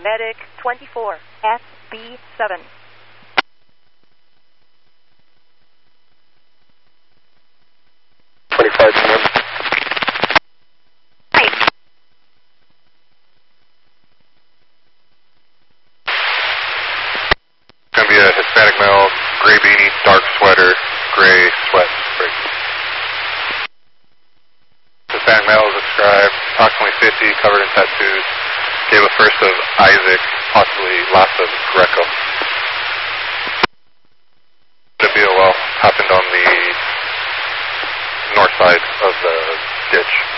Medic 24, SB7. Going to be a Hispanic male, gray beanie, dark sweater, gray sweat. Hispanic male is described, approximately 50, covered in tattoos. Gave a first of Isaac, possibly last of Greco. The BOL happened on the north side of the ditch.